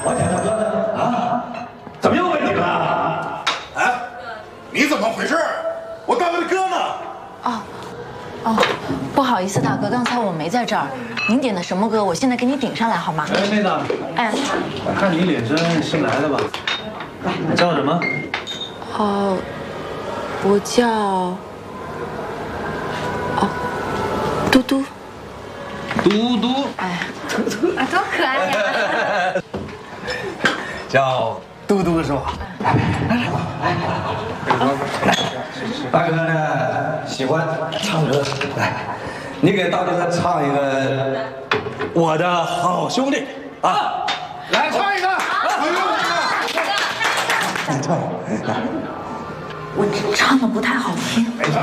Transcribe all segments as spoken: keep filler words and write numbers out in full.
我家大哥呢？啊，怎么又问你了？ 哎，你怎么回事？我大哥的歌呢？ 哦，哦，不好意思，大哥，刚才我没在这儿。您点的什么歌？我现在给你顶上来好吗？ 哎，妹子， 哎， 我看你脸真新来的吧？你叫什么？ 哦，我叫哦，嘟嘟。 嘟嘟。 哎， 啊，多可爱呀！ 叫嘟嘟是吧？来来来，大哥呢喜欢唱歌，来，你给大哥唱一个我的好兄弟啊， 来唱一个。 你唱，来， 我唱的不太好听。 没事。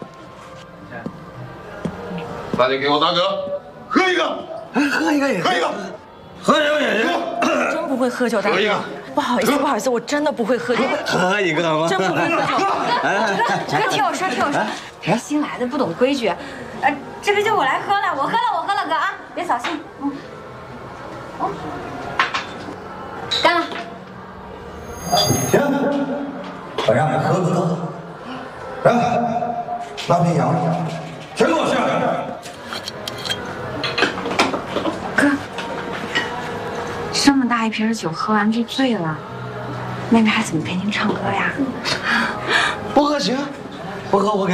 那就给我大哥喝一个， 喝一个也喝一个， 喝一个也行， 真不会喝酒，大哥喝一个。 不好意思，不好意思，我真的不会喝酒， 喝一个吗？ 真不会喝酒。 这个听我说，听我说，新来的不懂规矩，呃，这个就我来喝了，我喝了，我喝了，哥啊，别扫兴，嗯，哦，干了。 行，我让你喝个够。来，拉瓶羊，全给我下来。 哥，这么大一瓶酒喝完就醉了，妹妹还怎么陪您唱歌呀？ 不喝行，不喝我给。